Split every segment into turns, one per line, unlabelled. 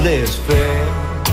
Laisse faire.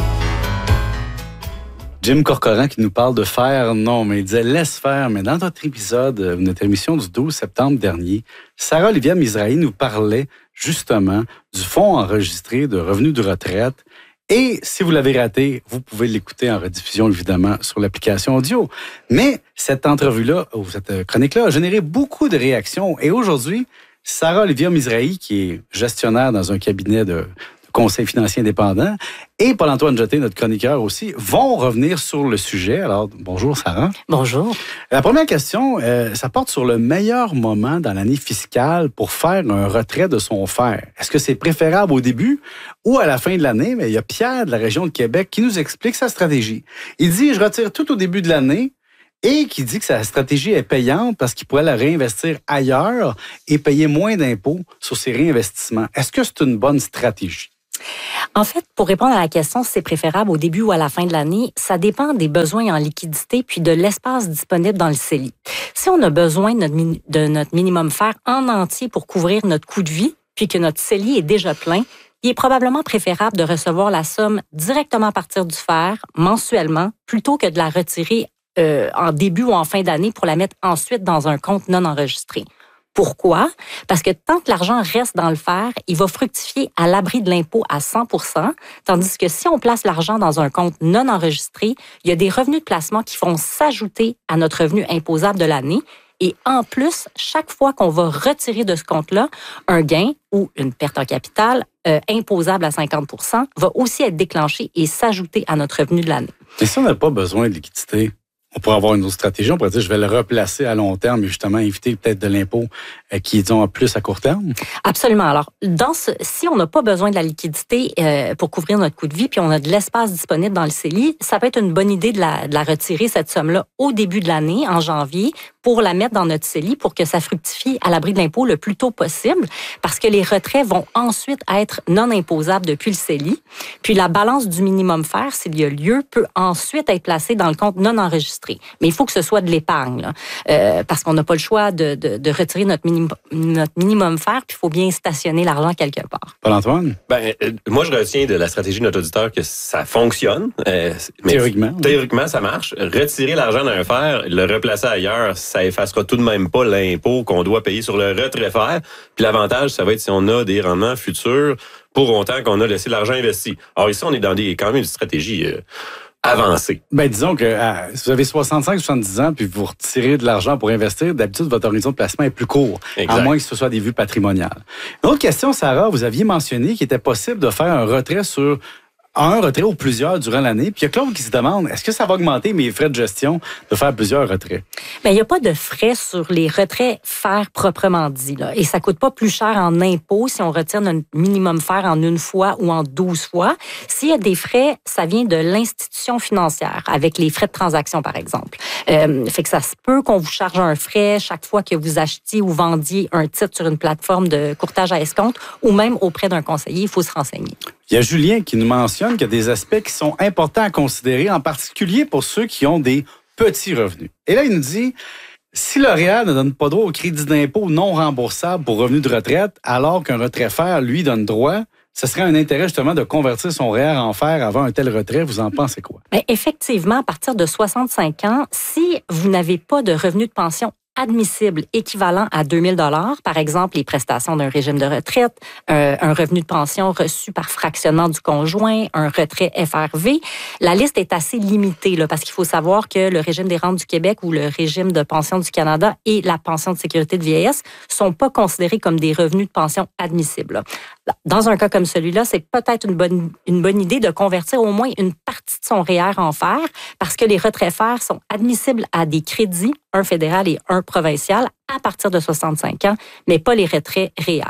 Jim Corcoran qui nous parle de faire, non, mais il disait laisse faire. Mais dans notre épisode, notre émission du 12 septembre dernier, Sarah-Olivia Mizrahi nous parlait justement du fonds enregistré de revenus de retraite. Et si vous l'avez raté, vous pouvez l'écouter en rediffusion, évidemment, sur l'application audio. Mais cette entrevue-là, ou cette chronique-là, a généré beaucoup de réactions. Et aujourd'hui, Sarah-Olivia Mizrahi, qui est gestionnaire dans un cabinet de conseil financier indépendant, et Paul-Antoine Jeté, notre chroniqueur aussi, vont revenir sur le sujet. Alors, bonjour Sarah.
Bonjour.
La première question, ça porte sur le meilleur moment dans l'année fiscale pour faire un retrait de son fer. Est-ce que c'est préférable au début ou à la fin de l'année? Mais il y a Pierre de la région de Québec qui nous explique sa stratégie. Il dit, je retire tout au début de l'année, et qui dit que sa stratégie est payante parce qu'il pourrait la réinvestir ailleurs et payer moins d'impôts sur ses réinvestissements. Est-ce que c'est une bonne stratégie?
En fait, pour répondre à la question si c'est préférable au début ou à la fin de l'année, ça dépend des besoins en liquidité puis de l'espace disponible dans le CELI. Si on a besoin de notre minimum fer en entier pour couvrir notre coût de vie, puis que notre CELI est déjà plein, il est probablement préférable de recevoir la somme directement à partir du fer, mensuellement, plutôt que de la retirer en début ou en fin d'année pour la mettre ensuite dans un compte non enregistré. Pourquoi? Parce que tant que l'argent reste dans le fer, il va fructifier à l'abri de l'impôt à 100%, tandis que si on place l'argent dans un compte non enregistré, il y a des revenus de placement qui vont s'ajouter à notre revenu imposable de l'année. Et en plus, chaque fois qu'on va retirer de ce compte-là, un gain ou une perte en capital imposable à 50% va aussi être déclenché et s'ajouter à notre revenu de l'année.
Et si on n'a pas besoin de liquidité? On pourrait avoir une autre stratégie. On pourrait dire, je vais le replacer à long terme et justement éviter peut-être de l'impôt qui est, disons, plus à court terme.
Absolument. Alors, si on n'a pas besoin de la liquidité pour couvrir notre coût de vie puis on a de l'espace disponible dans le CELI, ça peut être une bonne idée de la retirer, cette somme-là, au début de l'année, en janvier, pour la mettre dans notre CELI pour que ça fructifie à l'abri de l'impôt le plus tôt possible parce que les retraits vont ensuite être non imposables depuis le CELI. Puis la balance du minimum fer, s'il y a lieu, peut ensuite être placée dans le compte non enregistré. Mais il faut que ce soit de l'épargne, là, parce qu'on n'a pas le choix de retirer notre minimum fer, puis il faut bien stationner l'argent quelque part.
Paul-Antoine?
Moi, je retiens de la stratégie de notre auditeur que ça fonctionne. Mais théoriquement, ça marche. Retirer l'argent d'un fer, le replacer ailleurs, ça effacera tout de même pas l'impôt qu'on doit payer sur le retrait fer. Puis l'avantage, ça va être si on a des rendements futurs pour autant qu'on a laissé l'argent investi. Alors ici, on est dans quand même une stratégie avancée.
Disons que si vous avez 65-70 ans puis vous retirez de l'argent pour investir, d'habitude, votre horizon de placement est plus court, à moins que ce soit des vues patrimoniales. Une autre question, Sarah, vous aviez mentionné qu'il était possible de faire un retrait sur un retrait ou plusieurs durant l'année. Puis il y a Claude qui se demande, est-ce que ça va augmenter mes frais de gestion de faire plusieurs retraits?
Il n'y a pas de frais sur les retraits fer proprement dit, là. Et ça coûte pas plus cher en impôts si on retire notre minimum fer en une fois ou en 12 fois. S'il y a des frais, ça vient de l'institution financière, avec les frais de transaction, par exemple. Fait que ça se peut qu'on vous charge un frais chaque fois que vous achetiez ou vendiez un titre sur une plateforme de courtage à escompte ou même auprès d'un conseiller. Il faut se renseigner.
Il y a Julien qui nous mentionne qu'il y a des aspects qui sont importants à considérer, en particulier pour ceux qui ont des petits revenus. Et là, il nous dit, si l'Oréal ne donne pas droit au crédit d'impôt non remboursable pour revenus de retraite, alors qu'un retrait fer, lui, donne droit, ce serait un intérêt justement de convertir son REER en fer avant un tel retrait. Vous en pensez quoi?
Effectivement, à partir de 65 ans, si vous n'avez pas de revenus de pension admissible équivalent à 2 000 $, par exemple les prestations d'un régime de retraite, un revenu de pension reçu par fractionnement du conjoint, un retrait FRV. La liste est assez limitée là, parce qu'il faut savoir que le régime des rentes du Québec ou le régime de pension du Canada et la pension de sécurité de vieillesse sont pas considérés comme des revenus de pension admissibles. Là. Dans un cas comme celui-là, c'est peut-être une bonne idée de convertir au moins une partie de son REER en fer parce que les retraits fer sont admissibles à des crédits, un fédéral et un provincial, à partir de 65 ans, mais pas les retraits REER.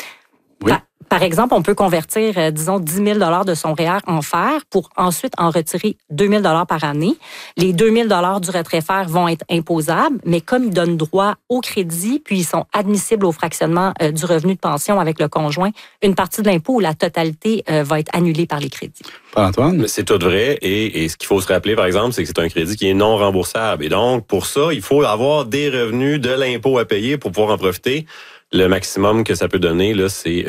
Oui.
Par exemple, on peut convertir, disons, 10 000 $ de son REER en fer pour ensuite en retirer 2 000 $ par année. Les 2 000 $ du retrait fer vont être imposables, mais comme ils donnent droit au crédit, puis ils sont admissibles au fractionnement du revenu de pension avec le conjoint, une partie de l'impôt ou la totalité va être annulée par les crédits.
Antoine?
C'est tout vrai. Et ce qu'il faut se rappeler, par exemple, c'est que c'est un crédit qui est non remboursable. Et donc, pour ça, il faut avoir des revenus de l'impôt à payer pour pouvoir en profiter. Le maximum que ça peut donner, là, c'est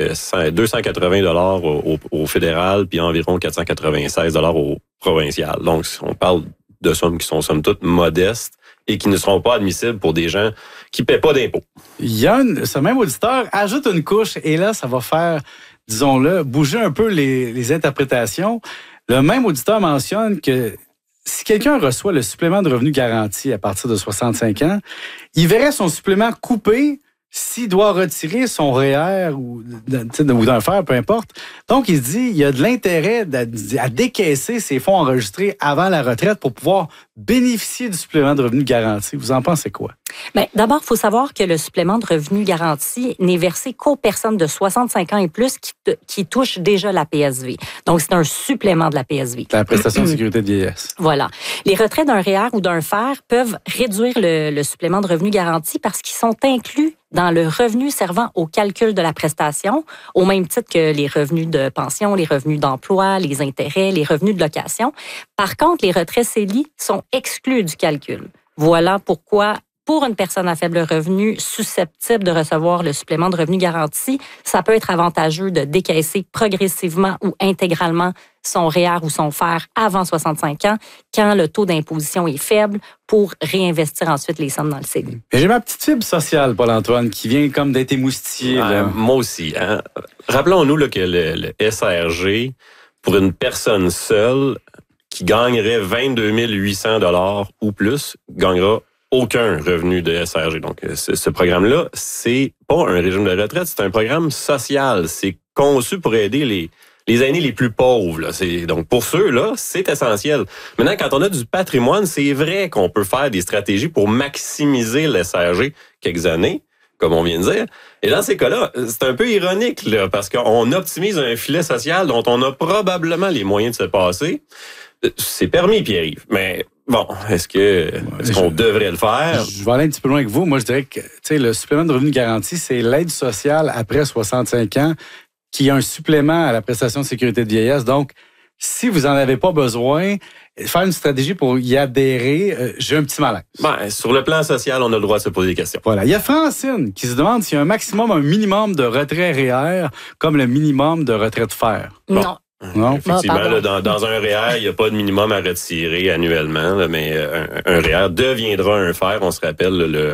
280 $ au fédéral, puis environ 496 $ au provincial. Donc, on parle de sommes qui sont somme toute modestes et qui ne seront pas admissibles pour des gens qui ne paient pas d'impôts.
Yann, ce même auditeur ajoute une couche et là, ça va faire, disons-le, bouger un peu les interprétations. Le même auditeur mentionne que si quelqu'un reçoit le supplément de revenu garanti à partir de 65 ans, il verrait son supplément coupé s'il doit retirer son REER ou d'un fer, peu importe. Donc, il se dit il y a de l'intérêt à décaisser ces fonds enregistrés avant la retraite pour pouvoir bénéficier du supplément de revenu garanti. Vous en pensez quoi?
Bien, d'abord, il faut savoir que le supplément de revenu garanti n'est versé qu'aux personnes de 65 ans et plus qui touchent déjà la PSV. Donc, c'est un supplément de la PSV.
La prestation de sécurité de vieillesse.
Voilà. Les retraits d'un REER ou d'un fer peuvent réduire le supplément de revenu garanti parce qu'ils sont inclus dans le revenu servant au calcul de la prestation, au même titre que les revenus de pension, les revenus d'emploi, les intérêts, les revenus de location. Par contre, les retraits CELI sont exclus du calcul. Voilà pourquoi, pour une personne à faible revenu susceptible de recevoir le supplément de revenu garanti, ça peut être avantageux de décaisser progressivement ou intégralement son REER ou son fer avant 65 ans, quand le taux d'imposition est faible, pour réinvestir ensuite les sommes dans le CELI.
J'ai ma petite fibre sociale, Paul-Antoine, qui vient comme d'être émoustillée.
Moi aussi. Hein? Rappelons-nous là, que le SRG, pour une personne seule qui gagnerait 22 800 $ ou plus, gagnera aucun revenu de SRG. Donc, ce programme-là, c'est pas un régime de retraite, c'est un programme social. C'est conçu pour aider les aînés les plus pauvres. Là. Donc, pour ceux-là, c'est essentiel. Maintenant, quand on a du patrimoine, c'est vrai qu'on peut faire des stratégies pour maximiser le SRG quelques années, comme on vient de dire. Et dans ces cas-là, c'est un peu ironique, là, parce qu'on optimise un filet social dont on a probablement les moyens de se passer. C'est permis, Pierre-Yves, mais bon, est-ce qu'on devrait le faire?
Je vais aller un petit peu loin que vous. Moi, je dirais que le supplément de revenu garanti, c'est l'aide sociale après 65 ans qui a un supplément à la prestation de sécurité de vieillesse. Donc, si vous n'en avez pas besoin, faire une stratégie pour y adhérer, j'ai un petit malaise.
Sur le plan social, on a le droit de se poser des questions.
Voilà. Il y a Francine qui se demande s'il y a un minimum de retrait REER comme le minimum de retrait de fer.
Bon. Non.
Non?
Effectivement, là, dans un REER, il n'y a pas de minimum à retirer annuellement, là, mais un REER deviendra un fer. On se rappelle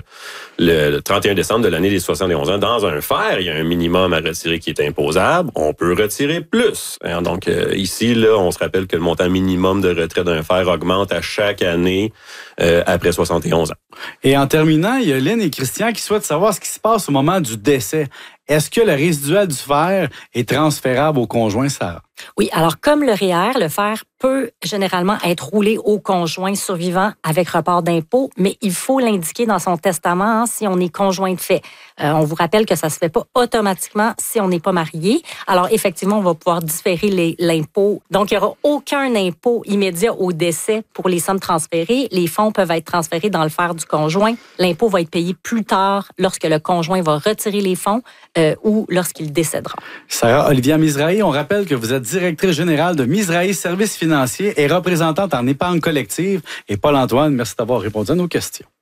le 31 décembre de l'année des 71 ans. Dans un fer, il y a un minimum à retirer qui est imposable. On peut retirer plus. Hein? Donc, ici, là, on se rappelle que le montant minimum de retrait d'un fer augmente à chaque année après 71 ans.
Et en terminant, il y a Lynn et Christian qui souhaitent savoir ce qui se passe au moment du décès. Est-ce que le résiduel du fer est transférable au conjoint, Sarah?
Oui, alors comme le REER, le fer peut généralement être roulé au conjoint survivant avec report d'impôt, mais il faut l'indiquer dans son testament si on est conjoint de fait. On vous rappelle que ça se fait pas automatiquement si on n'est pas marié. Alors effectivement, on va pouvoir différer l'impôt. Donc, il n'y aura aucun impôt immédiat au décès pour les sommes transférées. Les fonds peuvent être transférés dans le fer du conjoint. L'impôt va être payé plus tard lorsque le conjoint va retirer les fonds ou lorsqu'il décédera.
Sarah Olivia Mizrahi, on rappelle que vous êtes directrice générale de Mizrahi Services financiers et représentante en épargne collective. Et Paul-Antoine, merci d'avoir répondu à nos questions.